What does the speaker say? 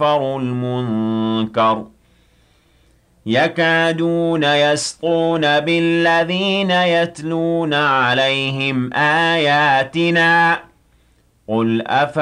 وَأَكْفَرُ الْمُنكَرَ يَكَادُونَ يَسْطُونَ بِالَّذِينَ يَتْلُونَ عَلَيْهِمْ آيَاتِنَا قُلْ